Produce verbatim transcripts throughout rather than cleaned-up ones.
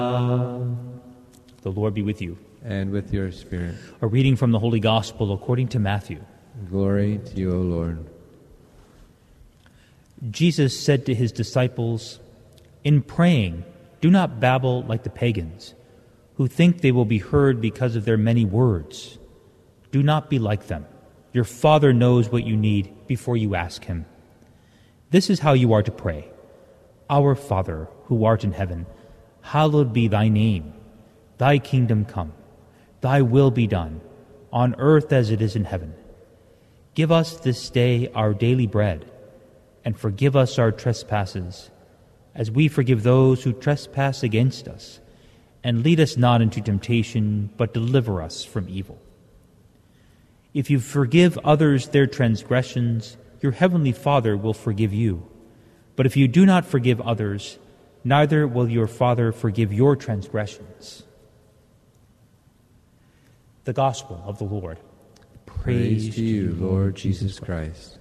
The Lord be with you. And with your spirit. A reading from the Holy Gospel according to Matthew. Glory to you, O Lord. Jesus said to his disciples, "In praying, do not babble like the pagans, who think they will be heard because of their many words. Do not be like them. Your Father knows what you need before you ask him. This is how you are to pray. Our Father, who art in heaven, hallowed be thy name. Thy kingdom come. Thy will be done, on earth as it is in heaven. Give us this day our daily bread, and forgive us our trespasses, as we forgive those who trespass against us. And lead us not into temptation, but deliver us from evil. If you forgive others their transgressions, your heavenly Father will forgive you. But if you do not forgive others, neither will your Father forgive your transgressions." The Gospel of the Lord. Praise, Praise to you, Lord Jesus Christ.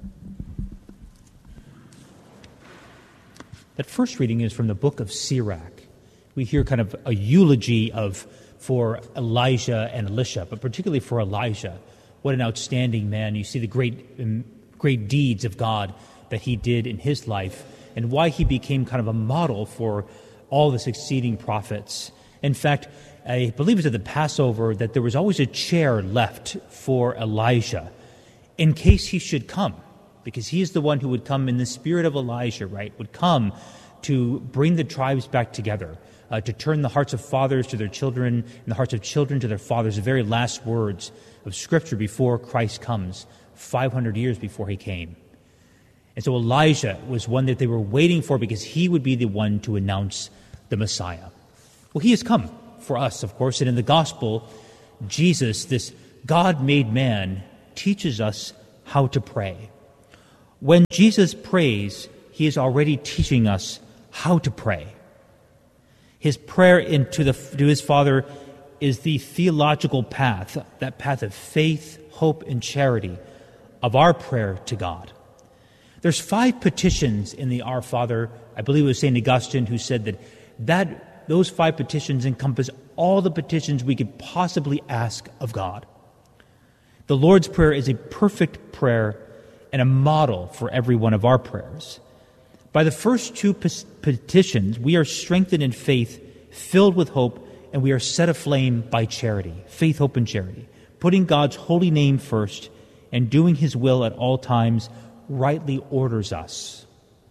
That first reading is from the book of Sirach. We hear kind of a eulogy of for Elijah and Elisha, but particularly for Elijah. What an outstanding man. You see the great, um, great deeds of God that he did in his life, and why he became kind of a model for all the succeeding prophets. In fact, I believe it was at the Passover that there was always a chair left for Elijah in case he should come, because he is the one who would come in the spirit of Elijah, right, would come to bring the tribes back together, uh, to turn the hearts of fathers to their children and the hearts of children to their fathers, the very last words of Scripture before Christ comes, five hundred years before he came. And so Elijah was one that they were waiting for because he would be the one to announce the Messiah. Well, he has come for us, of course, and in the Gospel, Jesus, this God-made man, teaches us how to pray. When Jesus prays, he is already teaching us how to pray. His prayer into the, to his Father is the theological path, that path of faith, hope, and charity of our prayer to God. There's five petitions in the Our Father. I believe it was Saint Augustine who said that, that those five petitions encompass all the petitions we could possibly ask of God. The Lord's Prayer is a perfect prayer and a model for every one of our prayers. By the first two petitions, we are strengthened in faith, filled with hope, and we are set aflame by charity, faith, hope, and charity, putting God's holy name first and doing his will at all times rightly orders us.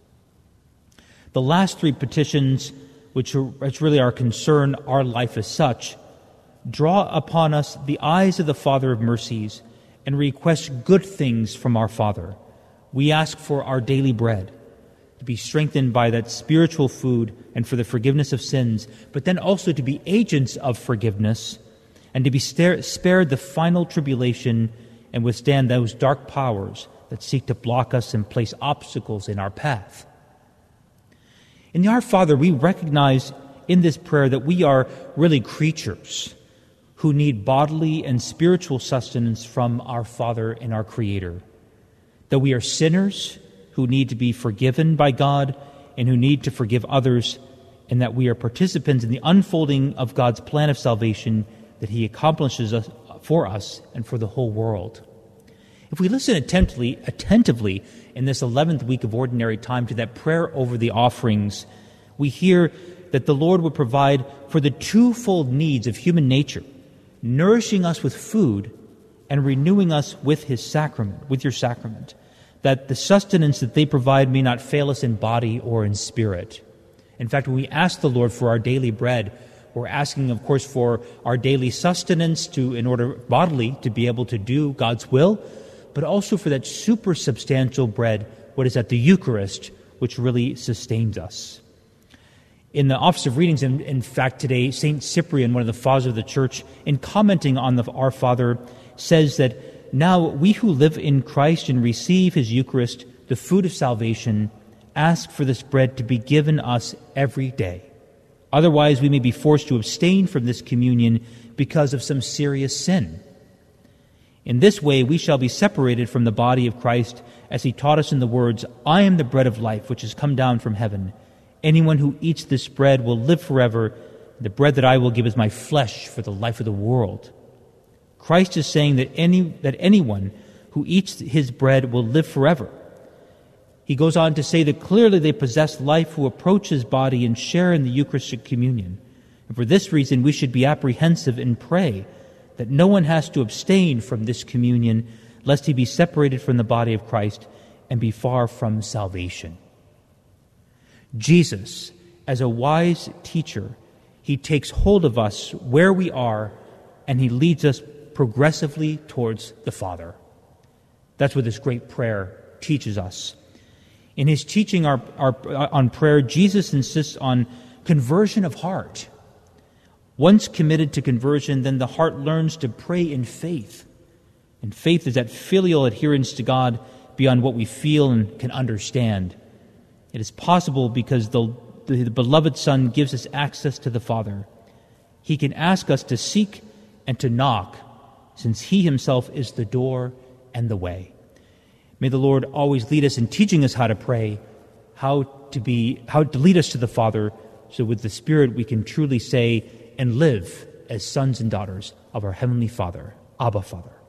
The last three petitions, which, are, which really are concern our life as such, draw upon us the eyes of the Father of mercies and request good things from our Father. We ask for our daily bread, to be strengthened by that spiritual food and for the forgiveness of sins, but then also to be agents of forgiveness and to be stare, spared the final tribulation and withstand those dark powers that seek to block us and place obstacles in our path. In the Our Father, we recognize in this prayer that we are really creatures who need bodily and spiritual sustenance from our Father and our Creator. That we are sinners who need to be forgiven by God and who need to forgive others, and that we are participants in the unfolding of God's plan of salvation that he accomplishes for us and for the whole world. If we listen attentively, attentively in this eleventh week of ordinary time to that prayer over the offerings, we hear that the Lord would provide for the twofold needs of human nature, nourishing us with food and renewing us with his sacrament, with your sacrament, that the sustenance that they provide may not fail us in body or in spirit. In fact, when we ask the Lord for our daily bread, we're asking, of course, for our daily sustenance to, in order bodily to be able to do God's will, but also for that super substantial bread, what is at the Eucharist, which really sustains us. In the Office of Readings, in, in fact, today, Saint Cyprian, one of the fathers of the Church, in commenting on the Our Father, says that now we who live in Christ and receive his Eucharist, the food of salvation, ask for this bread to be given us every day. Otherwise, we may be forced to abstain from this communion because of some serious sin. In this way, we shall be separated from the body of Christ, as he taught us in the words, "I am the bread of life, which has come down from heaven. Anyone who eats this bread will live forever. The bread that I will give is my flesh for the life of the world. Christ is saying that any that anyone who eats his bread will live forever. He goes on to say that clearly they possess life who approach his body and share in the Eucharistic communion. And for this reason, we should be apprehensive and pray that no one has to abstain from this communion, lest he be separated from the body of Christ and be far from salvation. Jesus, as a wise teacher, he takes hold of us where we are, and he leads us progressively towards the Father. That's what this great prayer teaches us. In his teaching our, our, on prayer, Jesus insists on conversion of heart. Once committed to conversion, then the heart learns to pray in faith. And faith is that filial adherence to God beyond what we feel and can understand. It is possible because the, the, the beloved Son gives us access to the Father. He can ask us to seek and to knock, since he himself is the door and the way. May the Lord always lead us in teaching us how to pray, how to be, how to lead us to the Father, so with the Spirit we can truly say and live as sons and daughters of our Heavenly Father, Abba Father.